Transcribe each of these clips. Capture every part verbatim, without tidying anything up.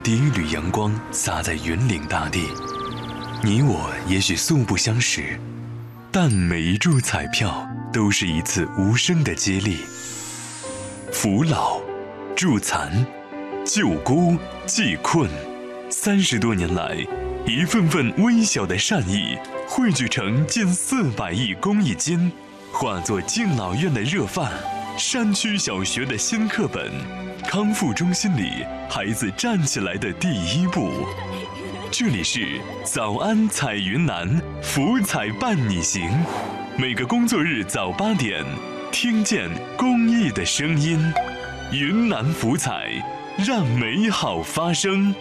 第一缕阳光洒在云岭大地，你我也许素不相识，但每一注彩票都是一次无声的接力。扶老、助残、救孤、济困，三十多年来，一份份微小的善意汇聚成近四百亿公益金，化作敬老院的热饭，山区小学的新课本，康复中心里孩子站起来的第一步。这里是早安彩云南，福彩伴你行。每个工作日早八点，听见公益的声音，云南福彩，让美好发生。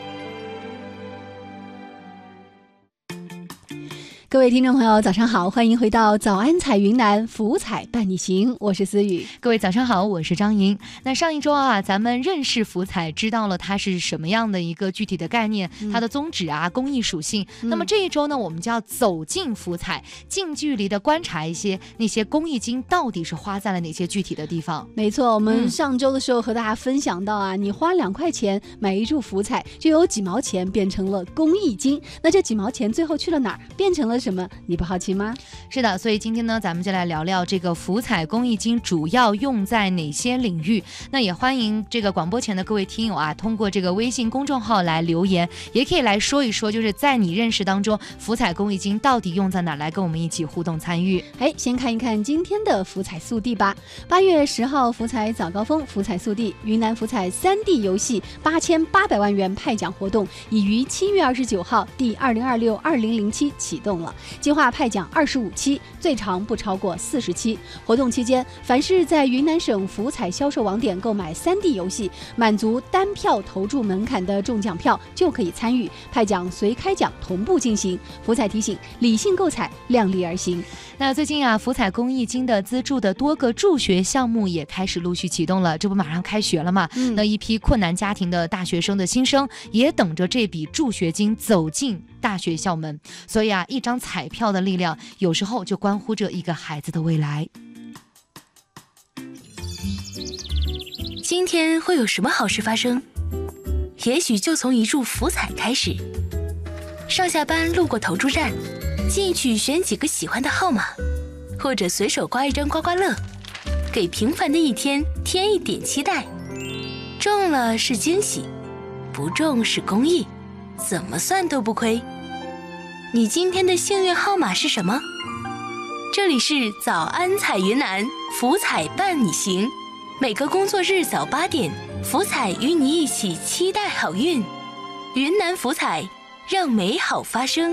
各位听众朋友早上好，欢迎回到早安彩云南，福彩伴你行，我是思雨。 各位早上好，我是张莹。那上一周啊，咱们认识福彩，知道了它是什么样的一个具体的概念，嗯、它的宗旨啊，公益属性、嗯、那么这一周呢，我们就要走进福彩，近距离的观察一些那些公益金到底是花在了哪些具体的地方。 没错，我们上周的时候和大家分享到啊、嗯、你花两块钱买一注福彩，就有几毛钱变成了公益金，那这几毛钱最后去了哪儿，变成了什么，你不好奇吗？ 是的，所以今天呢，咱们就来聊聊这个福彩公益金主要用在哪些领域。那也欢迎这个广播前的各位听友啊，通过这个微信公众号来留言，也可以来说一说，就是在你认识当中，福彩公益金到底用在哪，来跟我们一起互动参与。 哎，先看一看今天的福彩速递吧。八月十号，福彩早高峰，福彩速递，云南福彩三 D 游戏八千八百万元派奖活动已于七月二十九号第二零二六二零零七启动了。计划派奖二十五期，最长不超过四十期。活动期间，凡是在云南省福彩销售网点购买 三 D 游戏，满足单票投注门槛的中奖票就可以参与派奖，随开奖同步进行。福彩提醒：理性购彩，量力而行。 那最近啊，福彩公益金的资助的多个助学项目也开始陆续启动了，这不马上开学了嘛？嗯、那一批困难家庭的大学生的新生也等着这笔助学金走进大学校门。所以啊，一张彩票的力量，有时候就关乎着一个孩子的未来。 今天会有什么好事发生？也许就从一注福彩开始。上下班路过投注站，进去选几个喜欢的号码，或者随手刮一张刮刮乐，给平凡的一天添一点期待。中了是惊喜，不中是公益，怎么算都不亏。你今天的幸运号码是什么？这里是早安彩云南，福彩伴你行。每个工作日早八点，福彩与你一起期待好运。云南福彩，让美好发生。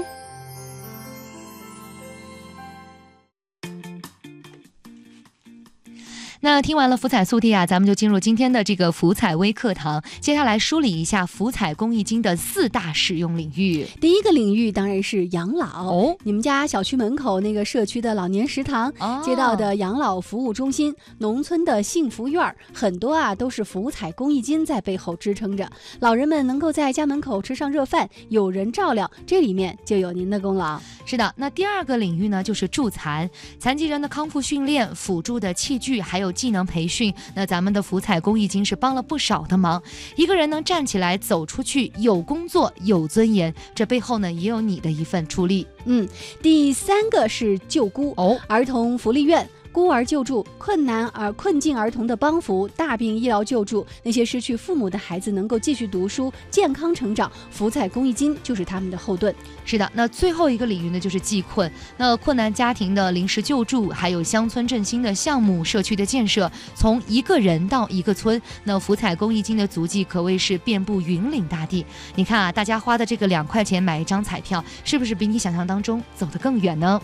那听完了福彩速递啊，咱们就进入今天的这个福彩微课堂。接下来梳理一下福彩公益金的四大使用领域。 第一个领域当然是养老。 哦， 你们家小区门口那个社区的老年食堂、哦、街道的养老服务中心、农村的幸福院，很多啊都是福彩公益金在背后支撑着。老人们能够在家门口吃上热饭，有人照料，这里面就有您的功劳。 是的，那第二个领域呢，就是助残，残疾人的康复训练、辅助的器具，还有技能培训，那咱们的福彩公益金是帮了不少的忙。一个人能站起来走出去，有工作有尊严，这背后呢也有你的一份出力。 嗯，第三个是救孤。哦，儿童福利院。孤儿救助、困难而困境儿童的帮扶、大病医疗救助，那些失去父母的孩子能够继续读书、健康成长，福彩公益金就是他们的后盾。 是的，那最后一个领域呢，就是济困。那困难家庭的临时救助，还有乡村振兴的项目、社区的建设，从一个人到一个村，那福彩公益金的足迹可谓是遍布云岭大地。你看啊，大家花的这个两块钱买一张彩票，是不是比你想象当中走得更远呢？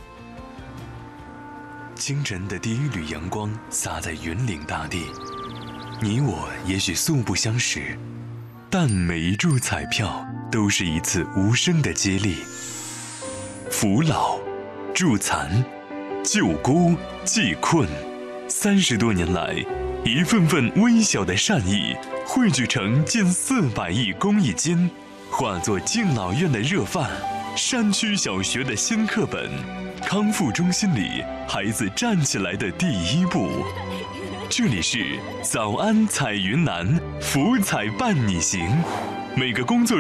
清晨的第一缕阳光洒在云岭大地，你我也许素不相识，但每一注彩票都是一次无声的接力。扶老、助残、救孤、济困，三十多年来，一份份微小的善意汇聚成近四百亿公益金，化作敬老院的热饭，山区小学的新课本，康复中心里孩子站起来的第一步。这里是早安彩云南，福彩伴你行。每个工作